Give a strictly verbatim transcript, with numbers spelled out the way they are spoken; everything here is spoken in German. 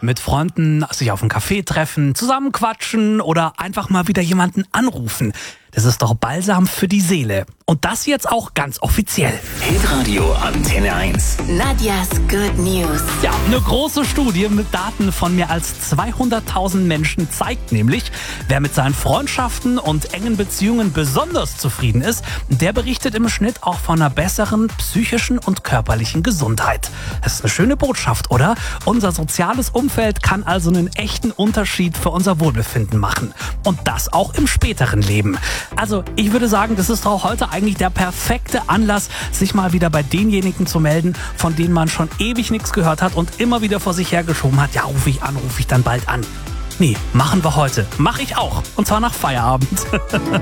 Mit Freunden sich auf einen Café treffen, zusammen quatschen oder einfach mal wieder jemanden anrufen. Das ist doch Balsam für die Seele. Und das jetzt auch ganz offiziell. Hitradio Antenne eins. Nadias Good News. Ja, eine große Studie mit Daten von mehr als zweihunderttausend Menschen zeigt nämlich, wer mit seinen Freundschaften und engen Beziehungen besonders zufrieden ist, der berichtet im Schnitt auch von einer besseren psychischen und körperlichen Gesundheit. Das ist eine schöne Botschaft, oder? Unser soziales Umfeld kann also einen echten Unterschied für unser Wohlbefinden machen. Und das auch im späteren Leben. Also ich würde sagen, das ist auch heute eigentlich der perfekte Anlass, sich mal wieder bei denjenigen zu melden, von denen man schon ewig nichts gehört hat und immer wieder vor sich hergeschoben hat. Ja, rufe ich an, rufe ich dann bald an. Nee, machen wir heute. Mach ich auch. Und zwar nach Feierabend.